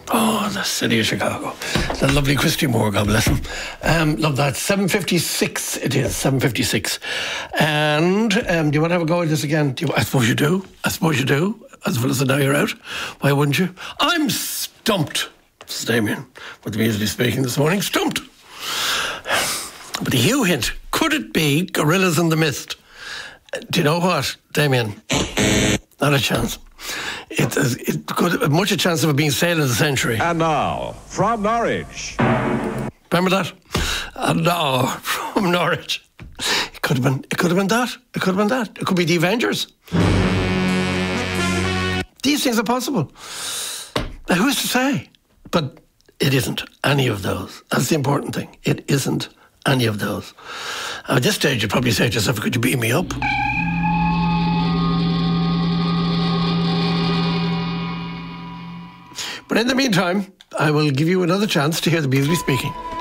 Oh, the city of Chicago. The lovely Christy Moore, God bless him. Love that. 7:56 it is, 7:56. And do you want to have a go at this again? I suppose you do. As well as the day you're out. Why wouldn't you? I'm stumped, says Damien, with the musically speaking this morning. Stumped. But the Hugh hint, could it be Gorillas in the Mist? Do you know what, Damien? Not a chance. It could have much a chance of it being Sale of the Century. And now, from Norwich. Remember that? And now, from Norwich. It could have been that. It could be the Avengers. These things are possible. Now, who's to say? But it isn't any of those. That's the important thing. It isn't any of those. At this stage, you'd probably say to yourself, could you beam me up? But in the meantime, I will give you another chance to hear the musically speaking.